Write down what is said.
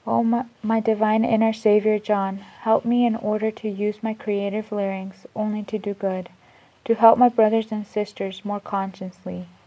my divine inner Savior John, help me in order to use my creative larynx only to do good, to help my brothers and sisters more consciously,